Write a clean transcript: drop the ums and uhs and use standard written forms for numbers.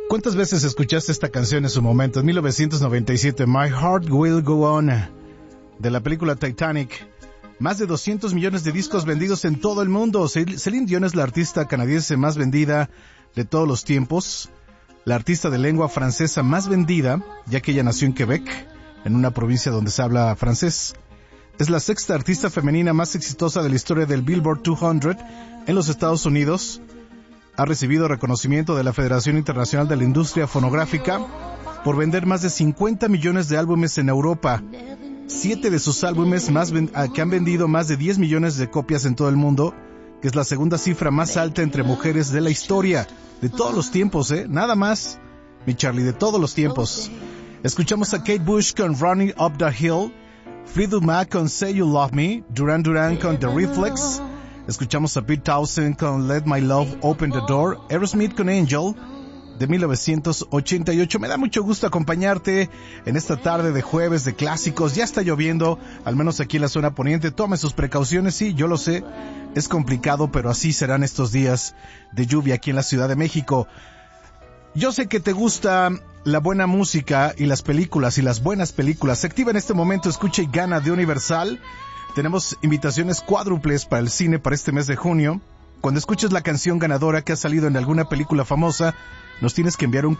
¿Cuántas veces escuchaste esta canción en su momento? En 1997, My Heart Will Go On, de la película Titanic. Más de 200 millones de discos vendidos en todo el mundo. Celine Dion es la artista canadiense más vendida de todos los tiempos. La artista de lengua francesa más vendida, ya que ella nació en Quebec, en una provincia donde se habla francés. Es la sexta artista femenina más exitosa de la historia del Billboard 200 en los Estados Unidos. Ha recibido reconocimiento de la Federación Internacional de la Industria Fonográfica por vender más de 50 millones de álbumes en Europa. 7 de sus álbumes que han vendido más de 10 millones de copias en todo el mundo, que es la segunda cifra más alta entre mujeres de la historia, de todos los tiempos, nada más, mi Charlie, de todos los tiempos. Escuchamos a Kate Bush con Running Up the Hill, Fleetwood Mac con Say You Love Me, Duran Duran con The Reflex. Escuchamos a Pete Townshend con Let My Love Open the Door, Aerosmith con Angel, de 1988. Me da mucho gusto acompañarte en esta tarde de jueves de clásicos. Ya está lloviendo, al menos aquí en la zona poniente. Tome sus precauciones, sí, yo lo sé. Es complicado, pero así serán estos días de lluvia aquí en la Ciudad de México. Yo sé que te gusta la buena música y las películas y las buenas películas. Se activa en este momento Escucha y Gana de Universal. Tenemos invitaciones cuádruples para el cine para este mes de junio. Cuando escuches la canción ganadora que ha salido en alguna película famosa, nos tienes que enviar un